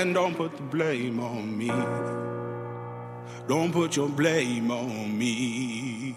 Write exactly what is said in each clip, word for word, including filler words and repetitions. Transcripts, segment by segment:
And don't put the blame on me. Don't put your blame on me.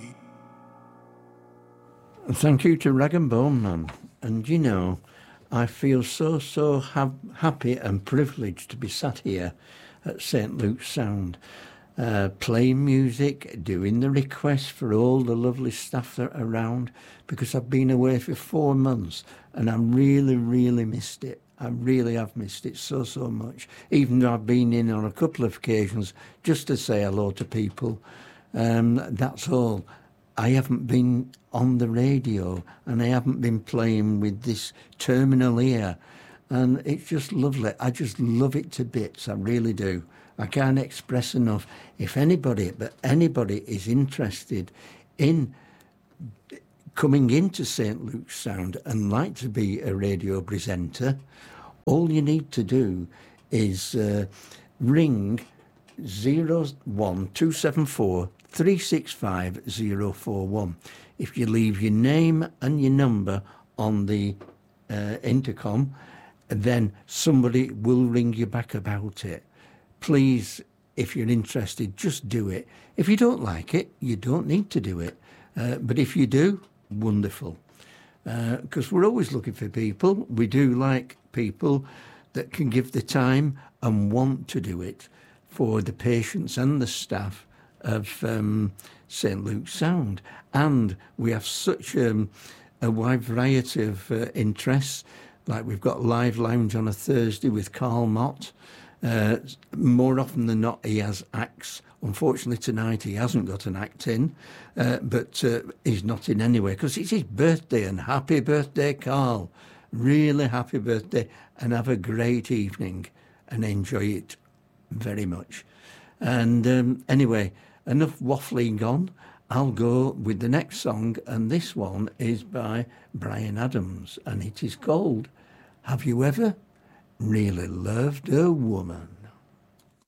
Thank you to Rag and Bone Man. And you know, I feel so, so ha- happy and privileged to be sat here at Saint Luke's Sound, uh, playing music, doing the requests for all the lovely staff that are around, because I've been away for four months and I really, really missed it. I really have missed it so, so much, even though I've been in on a couple of occasions just to say hello to people. Um, that's all. I haven't been on the radio and I haven't been playing with this terminal ear, and it's just lovely. I just love it to bits. I really do. I can't express enough. If anybody, but anybody is interested in coming into Saint Luke's Sound and like to be a radio presenter, all you need to do is uh, ring zero one two seven four three six five zero four one. If you leave your name and your number on the uh, intercom, then somebody will ring you back about it. Please, if you're interested, just do it. If you don't like it, you don't need to do it. Uh, but if you do, wonderful. Because uh, we're always looking for people. We do like people that can give the time and want to do it for the patients and the staff of um, Saint Luke's Sound. And we have such um, a wide variety of uh, interests. Like we've got Live Lounge on a Thursday with Carl Mott. Uh, more often than not, he has acts. Unfortunately, tonight he hasn't got an act in, uh, but uh, he's not in anyway because it's his birthday. And happy birthday, Carl. Really happy birthday, and have a great evening and enjoy it very much. And um, anyway, enough waffling on. I'll go with the next song, and this one is by Bryan Adams, and it is called Have You Ever Really Loved a Woman?